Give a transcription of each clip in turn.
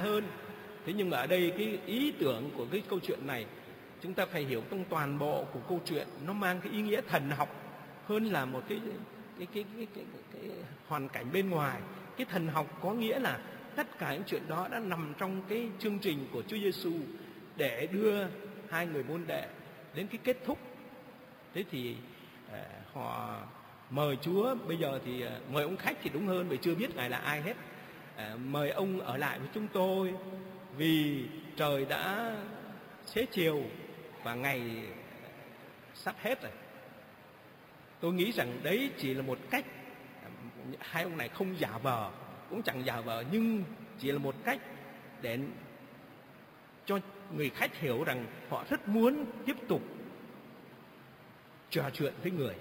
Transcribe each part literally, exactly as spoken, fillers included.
hơn. Thế nhưng mà ở đây cái ý tưởng của cái câu chuyện này, chúng ta phải hiểu trong toàn bộ của câu chuyện, nó mang cái ý nghĩa thần học hơn là một cái cái cái cái, cái, cái, cái hoàn cảnh bên ngoài. Cái thần học có nghĩa là tất cả những chuyện đó đã nằm trong cái chương trình của Chúa Giêsu để đưa hai người môn đệ đến cái kết thúc. Thế thì uh, họ mời Chúa, bây giờ thì uh, mời ông khách thì đúng hơn, vì chưa biết Ngài là ai hết. Uh, mời ông ở lại với chúng tôi vì trời đã xế chiều và ngày sắp hết rồi. Tôi nghĩ rằng đấy chỉ là một cách, hai ông này không giả vờ, cũng chẳng giả vờ, nhưng chỉ là một cách để cho người khách hiểu rằng họ rất muốn tiếp tục trò chuyện với người.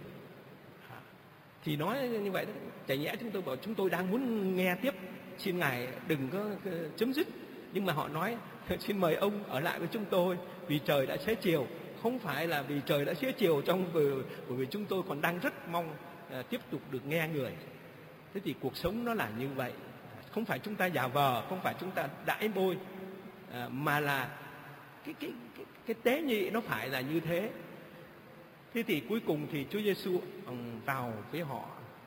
Thì nói như vậy đó, chả nhẽ chúng tôi bảo chúng tôi đang muốn nghe tiếp, xin Ngài đừng có chấm dứt. Nhưng mà họ nói xin mời ông ở lại với chúng tôi vì trời đã xế chiều. Không phải là vì trời đã xế chiều trong bởi vì chúng tôi còn đang rất mong uh, tiếp tục được nghe người. Thế thì cuộc sống nó là như vậy. Không phải chúng ta giả vờ, không phải chúng ta đãi bôi, uh, mà là cái, cái, cái, cái tế nhị nó phải là như thế. Thế thì cuối cùng thì Chúa Giêsu um, vào với họ.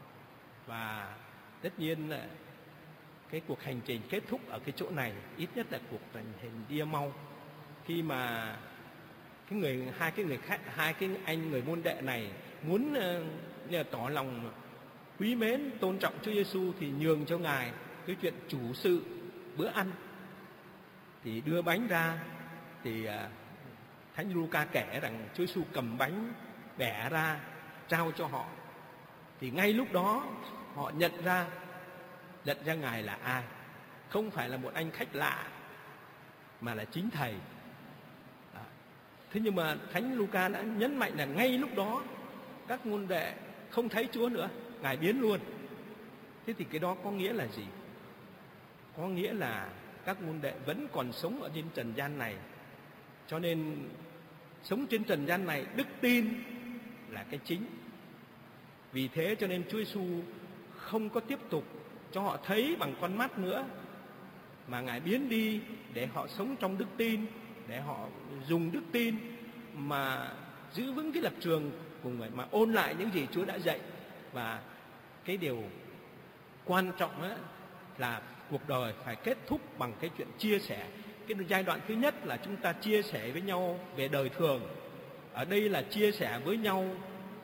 Và tất nhiên là cái cuộc hành trình kết thúc ở cái chỗ này, ít nhất là cuộc hành trình đi Emau, khi mà cái người hai cái người khách hai cái anh người môn đệ này muốn uh, tỏ lòng quý mến tôn trọng Chúa Giêsu thì nhường cho Ngài cái chuyện chủ sự bữa ăn. Thì đưa bánh ra thì uh, Thánh Luca kể rằng Chúa Giêsu cầm bánh bẻ ra trao cho họ. Thì ngay lúc đó họ nhận ra nhận ra Ngài là ai. Không phải là một anh khách lạ mà là chính Thầy. Đó. Thế nhưng mà Thánh Luca đã nhấn mạnh là ngay lúc đó các môn đệ không thấy Chúa nữa, Ngài biến luôn. Thế thì cái đó có nghĩa là gì? Có nghĩa là các môn đệ vẫn còn sống ở trên trần gian này. Cho nên sống trên trần gian này, đức tin là cái chính. Vì thế cho nên Chúa Giêsu không có tiếp tục cho họ thấy bằng con mắt nữa, mà Ngài biến đi để họ sống trong đức tin, để họ dùng đức tin mà giữ vững cái lập trường của người, mà ôn lại những gì Chúa đã dạy. Và cái điều quan trọng ấy là cuộc đời phải kết thúc bằng cái chuyện chia sẻ. Cái giai đoạn thứ nhất là chúng ta chia sẻ với nhau về đời thường. Ở đây là chia sẻ với nhau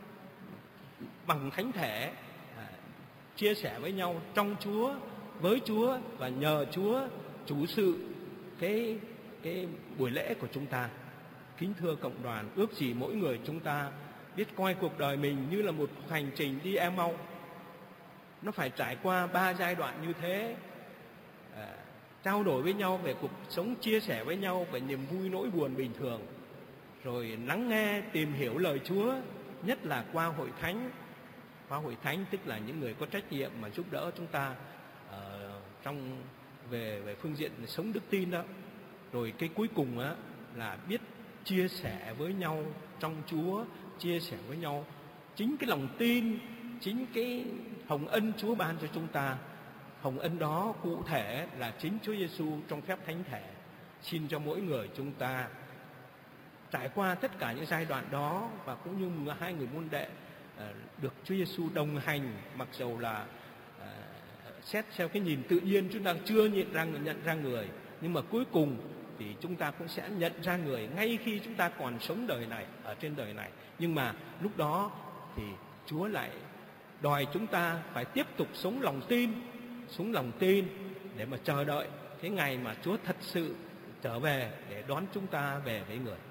bằng thánh thể, à, chia sẻ với nhau trong Chúa, với Chúa và nhờ Chúa chủ sự cái cái buổi lễ của chúng ta. Kính thưa cộng đoàn, ước gì mỗi người chúng ta biết coi cuộc đời mình như là một hành trình đi Emau. Nó phải trải qua ba giai đoạn như thế, à, trao đổi với nhau về cuộc sống, chia sẻ với nhau về niềm vui nỗi buồn bình thường, rồi lắng nghe tìm hiểu lời Chúa, nhất là qua hội thánh. Qua hội thánh tức là những người có trách nhiệm mà giúp đỡ chúng ta uh, trong về về phương diện sống đức tin đó. Rồi cái cuối cùng á là biết chia sẻ với nhau trong Chúa, chia sẻ với nhau chính cái lòng tin, chính cái hồng ân Chúa ban cho chúng ta. Hồng ân đó cụ thể là chính Chúa Giêsu trong phép thánh thể. Xin cho mỗi người chúng ta trải qua tất cả những giai đoạn đó, và cũng như hai người môn đệ được Chúa Giêsu đồng hành, mặc dầu là uh, xét theo cái nhìn tự nhiên chúng ta chưa nhận ra nhận ra người, nhưng mà cuối cùng thì chúng ta cũng sẽ nhận ra người ngay khi chúng ta còn sống đời này, ở trên đời này. Nhưng mà lúc đó thì Chúa lại đòi chúng ta phải tiếp tục sống lòng tin, sống lòng tin để mà chờ đợi cái ngày mà Chúa thật sự trở về để đón chúng ta về với người.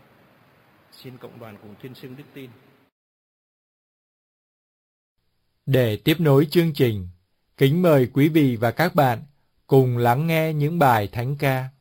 Xin cộng đoàn cùng tuyên xưng đức tin. Để tiếp nối chương trình, kính mời quý vị và các bạn cùng lắng nghe những bài thánh ca.